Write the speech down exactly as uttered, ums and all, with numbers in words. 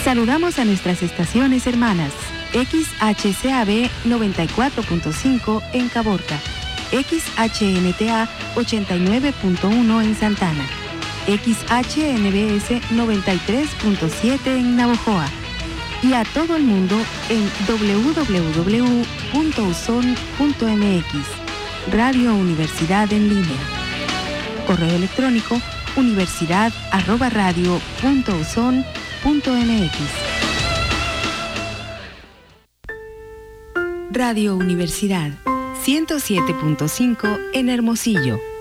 Saludamos a nuestras estaciones hermanas. X H C A B noventa y cuatro punto cinco en Caborca, X H N T A ochenta y nueve punto uno en Santana, X H N B S noventa y tres punto siete en Navojoa y a todo el mundo en doble u doble u doble u punto uson punto m x. Radio Universidad en línea. Correo electrónico universidad arroba radio punto uson punto m x. Radio Universidad ciento siete punto cinco en Hermosillo.